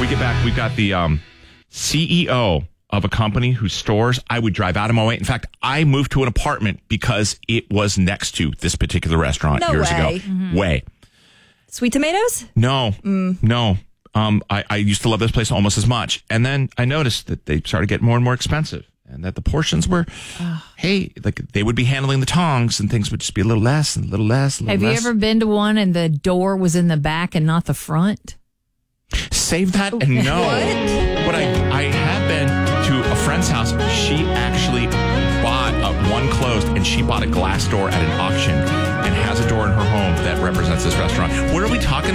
We get back. We've got the CEO of a company whose stores I would drive out of my way. In fact, I moved to an apartment because it was next to this particular restaurant years ago. Way. Sweet Tomatoes? No. I used to love this place almost as much. And then I noticed that they started getting more and more expensive and that the portions were, like they would be handling the tongs and things would just be a little less and a little less. Have you ever been to one and the door was in the back and not the front? Save that and no. But I have been to a friend's house. She actually bought one closed and she bought a glass door at an auction and has a door in her home that represents this restaurant. What are we talking